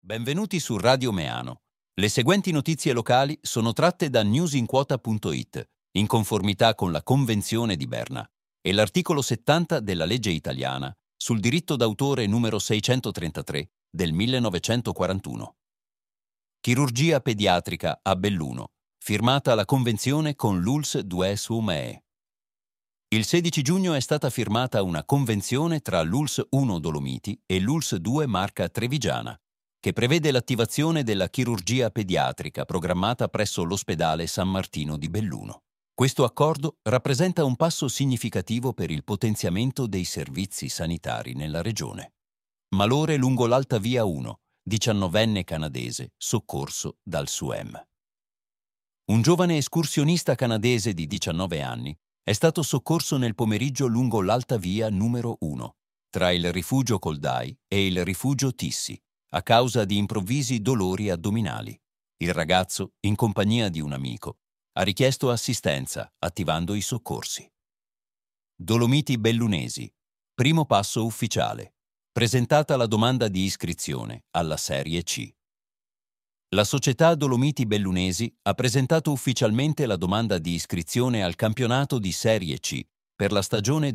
Benvenuti su Radio Meano. Le seguenti notizie locali sono tratte da newsinquota.it, in conformità con la Convenzione di Berna e l'articolo 70 della legge italiana sul diritto d'autore numero 633 del 1941. Chirurgia pediatrica a Belluno, firmata la convenzione con l'ULSS 2 Sume. Il 16 giugno è stata firmata una convenzione tra l'ULSS 1 Dolomiti e l'ULSS 2 Marca Trevigiana, che prevede l'attivazione della chirurgia pediatrica programmata presso l'ospedale San Martino di Belluno. Questo accordo rappresenta un passo significativo per il potenziamento dei servizi sanitari nella regione. Malore lungo l'Alta Via 1, 19enne canadese, soccorso dal SUEM. Un giovane escursionista canadese di 19 anni è stato soccorso nel pomeriggio lungo l'Alta Via numero 1, tra il rifugio Coldai e il rifugio Tissi, a causa di improvvisi dolori addominali. Il ragazzo, in compagnia di un amico, ha richiesto assistenza attivando i soccorsi. Dolomiti Bellunesi. Primo passo ufficiale. Presentata la domanda di iscrizione alla Serie C. La società Dolomiti Bellunesi ha presentato ufficialmente la domanda di iscrizione al campionato di Serie C per la stagione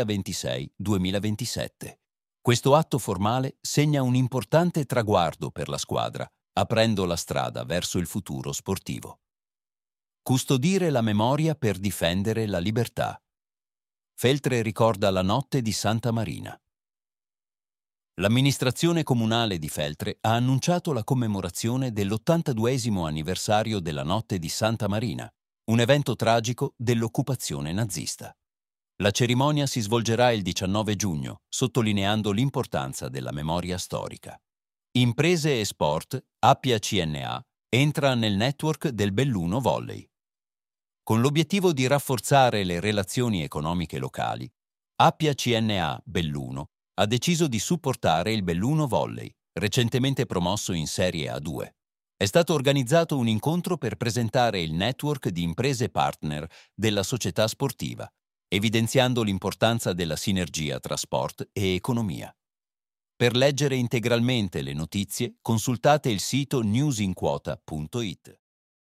2026-2027. Questo atto formale segna un importante traguardo per la squadra, aprendo la strada verso il futuro sportivo. Custodire la memoria per difendere la libertà. Feltre ricorda la notte di Santa Marina. L'amministrazione comunale di Feltre ha annunciato la commemorazione dell'82esimo anniversario della notte di Santa Marina, un evento tragico dell'occupazione nazista. La cerimonia si svolgerà il 19 giugno, sottolineando l'importanza della memoria storica. Imprese e Sport, Appia CNA, entra nel network del Belluno Volley. Con l'obiettivo di rafforzare le relazioni economiche locali, Appia CNA Belluno ha deciso di supportare il Belluno Volley, recentemente promosso in Serie A2. È stato organizzato un incontro per presentare il network di imprese partner della società sportiva, evidenziando l'importanza della sinergia tra sport e economia. Per leggere integralmente le notizie, consultate il sito newsinquota.it.